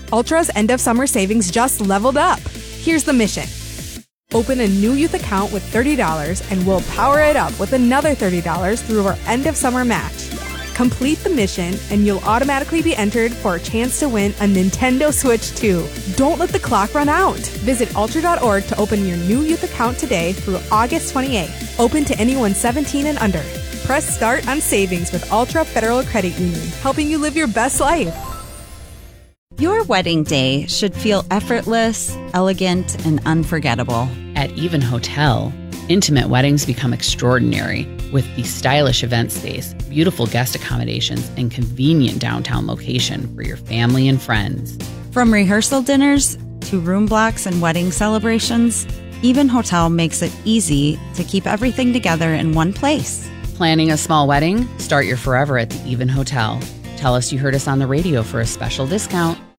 Ultra's end of summer savings just leveled up. Here's the mission. Open a new youth account with $30 and we'll power it up with another $30 through our end of summer match. Complete the mission and you'll automatically be entered for a chance to win a Nintendo Switch 2. Don't let the clock run out. Visit Ultra.org to open your new youth account today through August 28th. Open to anyone 17 and under. Press start on savings with Ultra Federal Credit Union, helping you live your best life. Your wedding day should feel effortless, elegant, and unforgettable. At Even Hotel, intimate weddings become extraordinary with the stylish event space, beautiful guest accommodations, and convenient downtown location for your family and friends. From rehearsal dinners to room blocks and wedding celebrations, Even Hotel makes it easy to keep everything together in one place. Planning a small wedding? Start your forever at the Even Hotel. Tell us you heard us on the radio for a special discount.